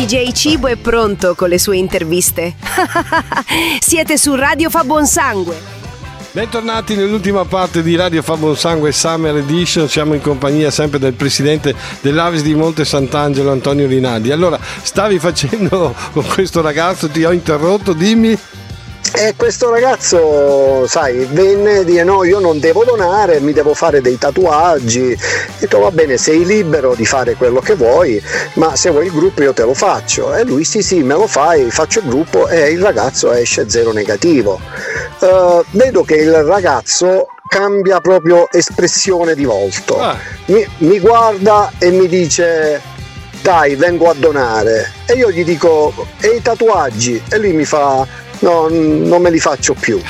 DJ Cibo è pronto con le sue interviste. Siete su Radio Fa Buon Sangue. Bentornati nell'ultima parte di Radio Fa Buon Sangue Summer Edition. Siamo in compagnia sempre del presidente dell'Avis di Monte Sant'Angelo, Antonio Rinaldi. Allora, stavi facendo con questo ragazzo, ti ho interrotto, dimmi. E questo ragazzo, sai, venne a dire no, io non devo donare, mi devo fare dei tatuaggi. Ho detto va bene, sei libero di fare quello che vuoi, ma se vuoi il gruppo io te lo faccio. E lui sì, me lo fai, faccio il gruppo, e il ragazzo esce zero negativo. Vedo che il ragazzo cambia proprio espressione di volto. Mi guarda e mi dice dai, vengo a donare. E io gli dico e i tatuaggi? E lui mi fa no, non me li faccio più.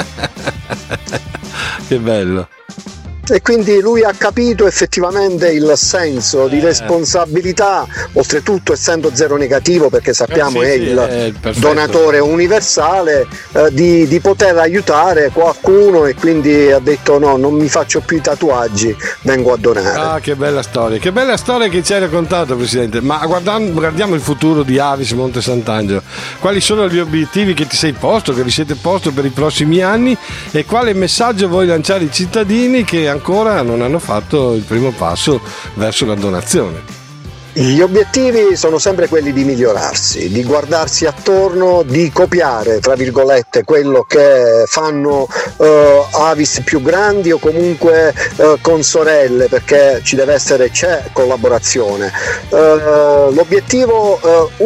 Che bello. E quindi lui ha capito effettivamente il senso di responsabilità, oltretutto essendo zero negativo, perché sappiamo è il donatore universale, di poter aiutare qualcuno, e quindi ha detto no, non mi faccio più i tatuaggi, vengo a donare. Ah, che bella storia che ci hai raccontato, Presidente. Ma guardiamo il futuro di Avis Monte Sant'Angelo. Quali sono gli obiettivi che ti sei posto, che vi siete posto per i prossimi anni, e quale messaggio vuoi lanciare ai cittadini che ancora non hanno fatto il primo passo verso la donazione? Gli obiettivi sono sempre quelli di migliorarsi, di guardarsi attorno, di copiare, tra virgolette, quello che fanno Avis più grandi o comunque consorelle, perché c'è collaborazione. L'obiettivo